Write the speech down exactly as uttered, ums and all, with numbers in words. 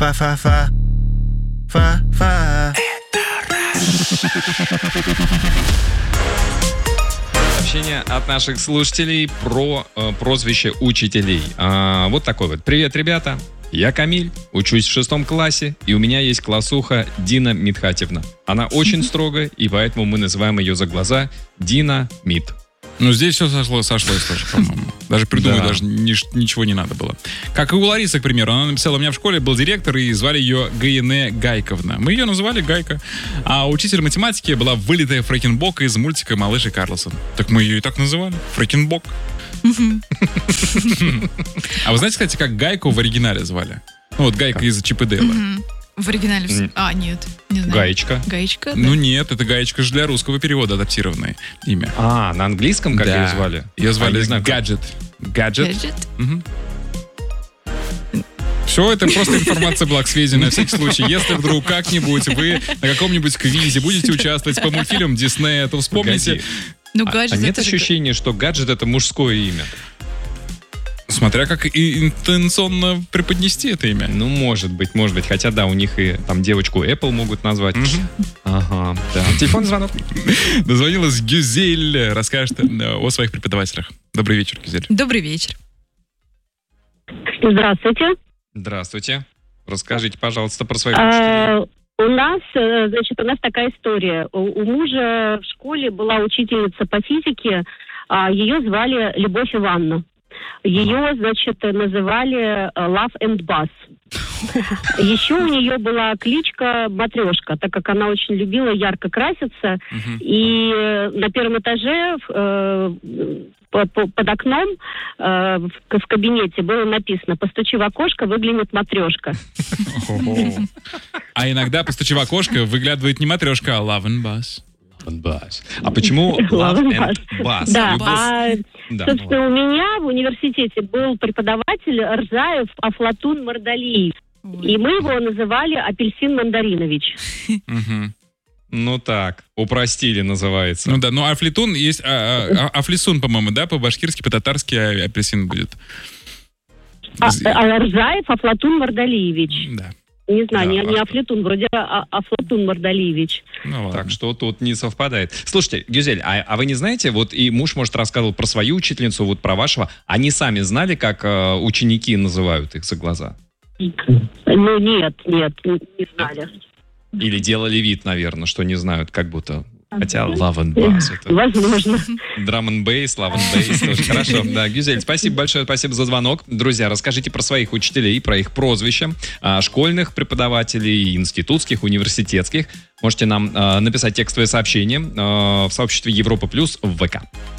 Фа-фа-фа. Фа-фа. Сообщение от наших слушателей про э, прозвище учителей. А, вот такой вот. Привет, ребята. Я Камиль, учусь в шестом классе, и у меня есть классуха Дина Митхатевна. Она очень строгая, и поэтому мы называем ее за глаза Дина Мит. Ну, здесь все сошло, сошлось тоже, по-моему. Даже придумать Да. даже ни- ничего не надо было. Как и у Ларисы, к примеру. Она написала, у меня в школе был директор, и звали ее Гаине Гайковна. Мы ее называли Гайка. А учитель математики была вылитая Фрэкенбок из мультика «Малыш и Карлсон». Так мы ее и так называли. Фрэкенбок. А вы знаете, кстати, как Гайку в оригинале звали? Ну, вот Гайка из Чип и Дейла. Мгм. В оригинале... вс- М. А, нет, не знаю. Гаечка. Гаечка? да. Ну нет, это Гаечка же для русского перевода адаптированное имя. А, на английском как Да. ее звали? Ее А, звали не знаю, как. Гаджет. Гаджет. Гаджет? Все, это просто информация была к сведению на всякий случай. Если вдруг как-нибудь вы на каком-нибудь квизе будете участвовать по мультфильмам Диснея, то вспомните... Погоди. Ну, А, гаджет... а нет это же- ощущения, что гаджет — это мужское имя? Смотря как и интенционно преподнести это имя. Ну, может быть, может быть. Хотя, да, у них и там девочку Apple могут назвать. Мгм. Ага, да. Телефонный звонок. Дозвонилась Гюзель, расскажет э, о своих преподавателях. Добрый вечер, Гюзель. Добрый вечер. Здравствуйте. Здравствуйте. Расскажите, пожалуйста, про своих учителей. А, у нас, э, значит, у нас такая история. У, у мужа в школе была учительница по физике, а ее звали Любовь Ивановна. Ее, значит, называли э, Love and Bass. Еще у нее была кличка Матрешка, так как она очень любила ярко краситься. Мгм. И э, на первом этаже э, по- по- под окном э, в, в кабинете было написано: «Постучи в окошко, выглянет матрешка». Ого. А иногда, постучив в окошко, выглядывает не матрешка, а Love and Bass. Bass. А почему Love and Bass? Да, Любовь- а, Да, ну собственно, у меня в университете был преподаватель Рзаев Афлатун Мардалиев. Ой. И мы его называли Апельсин Мандаринович. Мгм. Ну так, упростили, называется. Ну да, ну афлитун есть, а, а, а- афлисун, по-моему, да, по-башкирски, по-татарски а- апельсин будет. А, З- а Рзаев Афлатун Мардалиевич. Да, Не знаю, Да, не, а не что? Афлатун, вроде а- Афлатун Мардалиевич. ну ладно. Так что тут не совпадает. Слушайте, Гюзель, а, а вы не знаете, вот и муж, может, рассказывал про свою учительницу, вот про вашего, они сами знали, как э, ученики называют их за глаза? Ну, нет, нет, не не знали. Или делали вид, наверное, что не знают, как будто... Хотя Love and Bass — это Возможно. Drum and Bass, Love and Bass тоже хорошо. Да, Гюзель, спасибо большое, спасибо за звонок. Друзья, расскажите про своих учителей, про их прозвища, а, школьных преподавателей, институтских, университетских. Можете нам а, написать текстовое сообщение а, в сообществе Европа Плюс в ВК.